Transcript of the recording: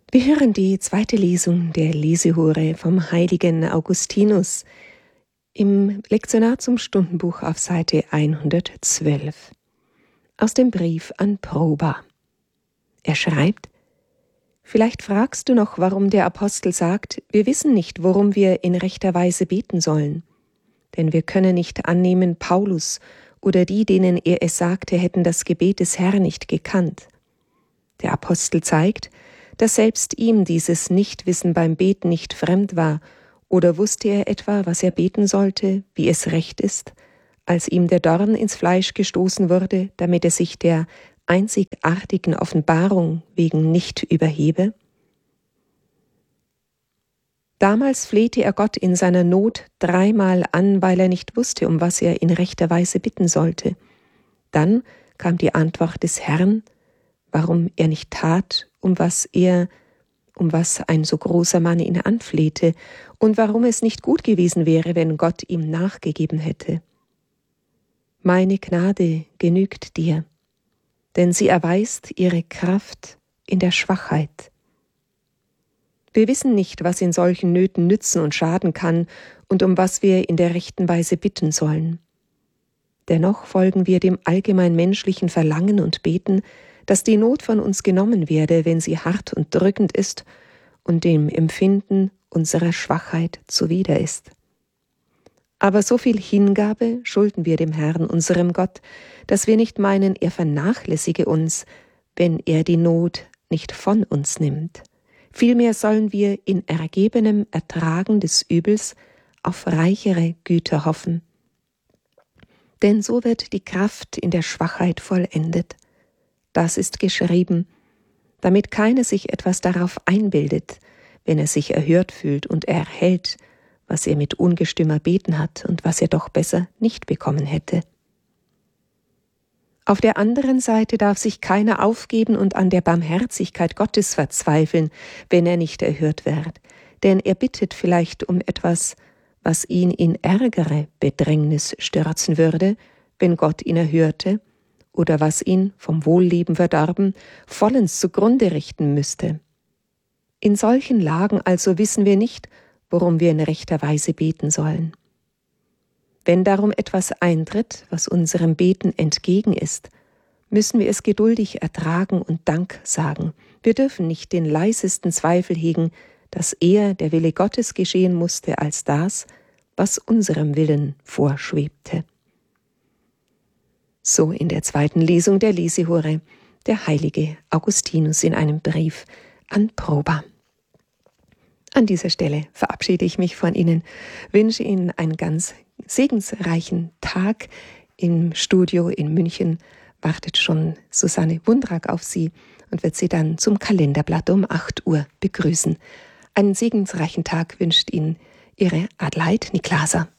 Wir hören die zweite Lesung der Lesehure vom heiligen Augustinus im Lektionar zum Stundenbuch auf Seite 112 aus dem Brief an Proba. Er schreibt: Vielleicht fragst du noch, warum der Apostel sagt, wir wissen nicht, worum wir in rechter Weise beten sollen. Denn wir können nicht annehmen, Paulus oder die, denen er es sagte, hätten das Gebet des Herrn nicht gekannt. Der Apostel zeigt, dass selbst ihm dieses Nichtwissen beim Beten nicht fremd war, oder wusste er etwa, was er beten sollte, wie es recht ist, als ihm der Dorn ins Fleisch gestoßen wurde, damit er sich der einzigartigen Offenbarung wegen nicht überhebe? Damals flehte er Gott in seiner Not 3-mal an, weil er nicht wusste, um was er in rechter Weise bitten sollte. Dann kam die Antwort des Herrn, warum er nicht tat, um was ein so großer Mann ihn anflehte und warum es nicht gut gewesen wäre, wenn Gott ihm nachgegeben hätte. Meine Gnade genügt dir, denn sie erweist ihre Kraft in der Schwachheit. Wir wissen nicht, was in solchen Nöten nützen und schaden kann und um was wir in der rechten Weise bitten sollen. Dennoch folgen wir dem allgemein menschlichen Verlangen und beten, dass die Not von uns genommen werde, wenn sie hart und drückend ist und dem Empfinden unserer Schwachheit zuwider ist. Aber so viel Hingabe schulden wir dem Herrn, unserem Gott, dass wir nicht meinen, er vernachlässige uns, wenn er die Not nicht von uns nimmt. Vielmehr sollen wir in ergebenem Ertragen des Übels auf reichere Güter hoffen. Denn so wird die Kraft in der Schwachheit vollendet. Das ist geschrieben, damit keiner sich etwas darauf einbildet, wenn er sich erhört fühlt und erhält, was er mit ungestümer beten hat und was er doch besser nicht bekommen hätte. Auf der anderen Seite darf sich keiner aufgeben und an der Barmherzigkeit Gottes verzweifeln, wenn er nicht erhört wird, denn er bittet vielleicht um etwas, was ihn in ärgere Bedrängnis stürzen würde, wenn Gott ihn erhörte, oder was ihn, vom Wohlleben verdorben, vollends zugrunde richten müsste. In solchen Lagen also wissen wir nicht, worum wir in rechter Weise beten sollen. Wenn darum etwas eintritt, was unserem Beten entgegen ist, müssen wir es geduldig ertragen und Dank sagen. Wir dürfen nicht den leisesten Zweifel hegen, dass eher der Wille Gottes geschehen musste, als das, was unserem Willen vorschwebte. So in der zweiten Lesung der Lesehure, der heilige Augustinus in einem Brief an Proba. An dieser Stelle verabschiede ich mich von Ihnen, wünsche Ihnen einen ganz segensreichen Tag. Im Studio in München wartet schon Susanne Wundrak auf Sie und wird Sie dann zum Kalenderblatt um 8 Uhr begrüßen. Einen segensreichen Tag wünscht Ihnen Ihre Adelheid Niklaser.